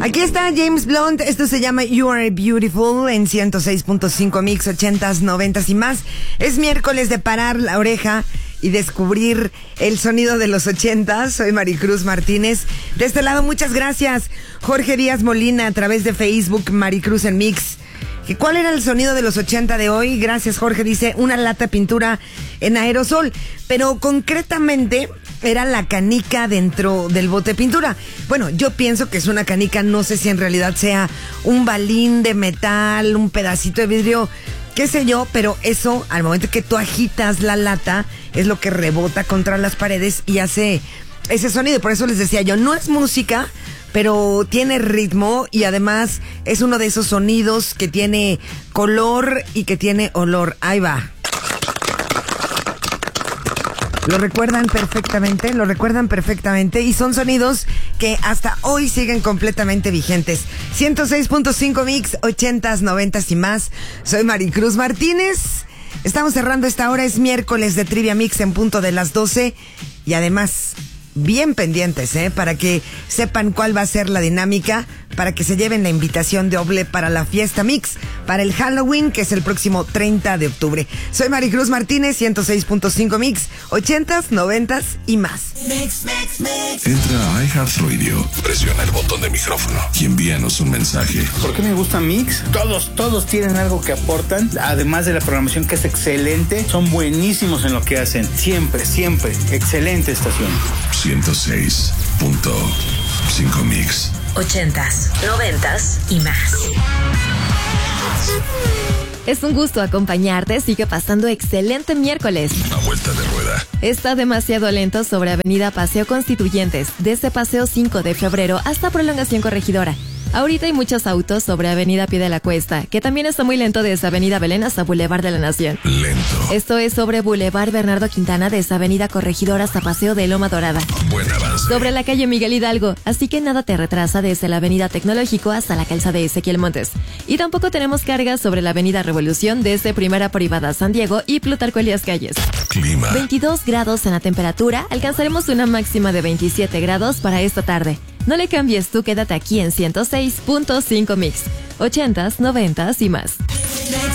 Aquí está James Blunt, esto se llama You Are Beautiful en 106.5 Mix, 80s, 90s y más. Es miércoles de parar la oreja y descubrir el sonido de los 80s. Soy Maricruz Martínez. De este lado, muchas gracias. Jorge Díaz Molina a través de Facebook, Maricruz en Mix. ¿Cuál era el sonido de los 80 de hoy? Gracias, Jorge. Dice, una lata de pintura en aerosol. Pero concretamente era la canica dentro del bote de pintura. Bueno, yo pienso que es una canica, no sé si en realidad sea un balín de metal, un pedacito de vidrio, qué sé yo, pero eso, al momento que tú agitas la lata, es lo que rebota contra las paredes y hace ese sonido. Por eso les decía yo, no es música, pero tiene ritmo y además es uno de esos sonidos que tiene color y que tiene olor. Ahí va. Lo recuerdan perfectamente y son sonidos que hasta hoy siguen completamente vigentes. 106.5 Mix, 80s, 90s y más. Soy Maricruz Martínez. Estamos cerrando esta hora, es miércoles de Trivia Mix en punto de las 12 y además bien pendientes, para que sepan cuál va a ser la dinámica, para que se lleven la invitación doble para la fiesta Mix, para el Halloween, que es el próximo 30 de octubre. Soy Maricruz Martínez, 106.5 Mix, 80s, 90s y más. Mix. Entra a iHeartRadio, presiona el botón de micrófono y envíanos un mensaje. ¿Por qué me gusta Mix? Todos tienen algo que aportan, además de la programación que es excelente, son buenísimos en lo que hacen. Siempre, excelente estación. 106.5 Mix. 80s, 90s y más. Es un gusto acompañarte. Sigue pasando excelente miércoles. A vuelta de rueda. Está demasiado lento sobre Avenida Paseo Constituyentes, desde Paseo 5 de Febrero hasta Prolongación Corregidora. Ahorita hay muchos autos sobre Avenida Pie de la Cuesta, que también está muy lento desde Avenida Belén hasta Boulevard de la Nación. Lento. Esto es sobre Boulevard Bernardo Quintana desde Avenida Corregidora hasta Paseo de Loma Dorada. Buen avance. Sobre la calle Miguel Hidalgo, así que nada te retrasa desde la Avenida Tecnológico hasta la calzada de Ezequiel Montes. Y tampoco tenemos cargas sobre la Avenida Revolución desde Primera Privada San Diego y Plutarco Elías Calles. Clima. 22 grados en la temperatura, alcanzaremos una máxima de 27 grados para esta tarde. No le cambies, tú quédate aquí en 106.5 Mix, 80s, 90s y más.